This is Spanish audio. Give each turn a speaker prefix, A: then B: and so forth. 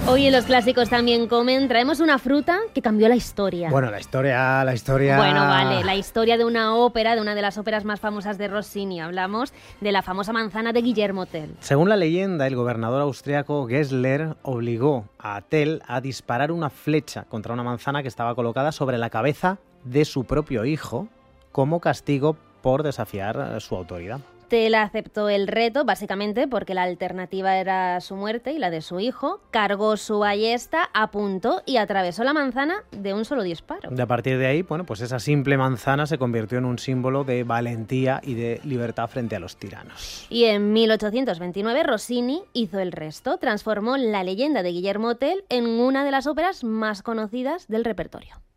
A: Hoy en Los Clásicos También Comen traemos una fruta que cambió la historia.
B: Bueno, la historia...
A: Bueno, vale, la historia de una ópera, de una de las óperas más famosas de Rossini. Hablamos de la famosa manzana de Guillermo Tell.
B: Según la leyenda, el gobernador austriaco Gessler obligó a Tell a disparar una flecha contra una manzana que estaba colocada sobre la cabeza de su propio hijo como castigo por desafiar su autoridad.
A: Tell aceptó el reto, básicamente porque la alternativa era su muerte y la de su hijo. Cargó su ballesta, apuntó y atravesó la manzana de un solo disparo.
B: De a partir de ahí, bueno, pues esa simple manzana se convirtió en un símbolo de valentía y de libertad frente a los tiranos.
A: Y en 1829 Rossini hizo el resto, transformó la leyenda de Guillermo Tell en una de las óperas más conocidas del repertorio.